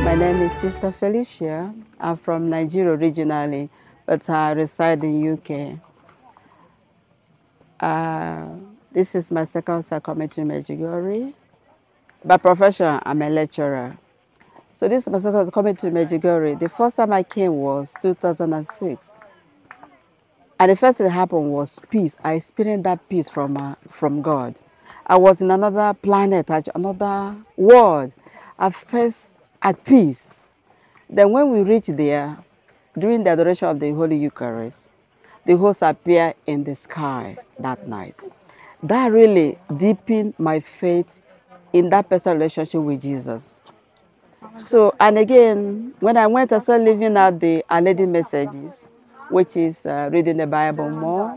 My name is Sister Felicia. I'm from Nigeria originally, but I reside in UK. This is my second sacrament in Medjugorje. By profession, I'm a lecturer. So this is my second sacrament to Medjugorje. The first time I came was 2006. And the first thing that happened was peace. I experienced that peace from God. I was in another planet, another world. I felt at peace. Then when we reached there, during the adoration of the Holy Eucharist, the host appeared in the sky that night. That really deepened my faith in that personal relationship with Jesus. So, and again, when I went, I started living out the Our Lady messages, which is reading the Bible more,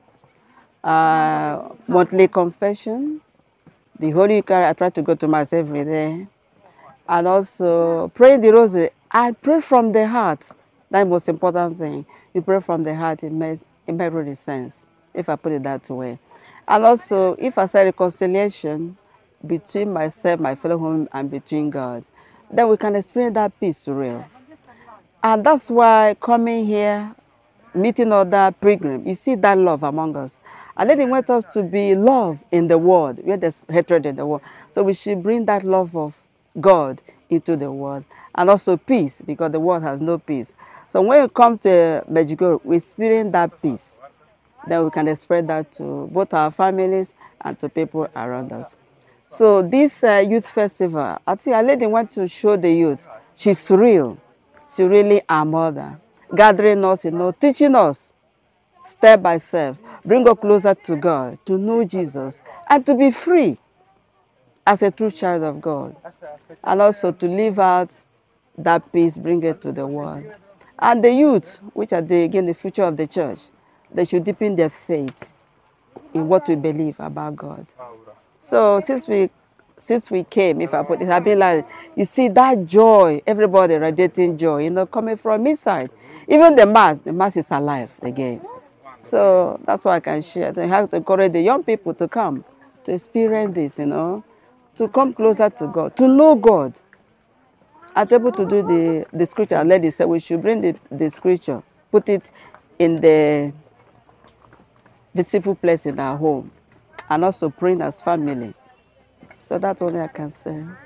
monthly confession, the Holy Eucharist. I try to go to Mass every day, and also praying the Rosary. I pray from the heart. That's the most important thing. You pray from the heart. It makes really sense, if I put it that way. And also, if I say reconciliation between myself, my fellow human, and between God, then we can experience that peace real. And that's why coming here, meeting other pilgrims, you see that love among us. And then he wants us to be love in the world, where there's hatred in the world. So we should bring that love of God into the world. And also peace, because the world has no peace. So when we come to Medjugorje, we experience that peace. Then we can spread that to both our families and to people around us. So this youth festival, I think Our Lady wants to show the youth she's real. She's really our mother, gathering us, teaching us step by step, bring us closer to God, to know Jesus, and to be free as a true child of God. And also to live out that peace, bring it to the world. And the youth, which are again the future of the church, they should deepen their faith in what we believe about God. So since we came, if I put it, I've been like, you see that joy, everybody radiating joy, coming from inside. Even the mass is alive again. So that's what I can share. They have to encourage the young people to come, to experience this, to come closer to God, to know God. I'm able to do the scripture. Our Lady said we should bring the scripture, put it in the visible place in our home, and also praying as family. So that's all I can say.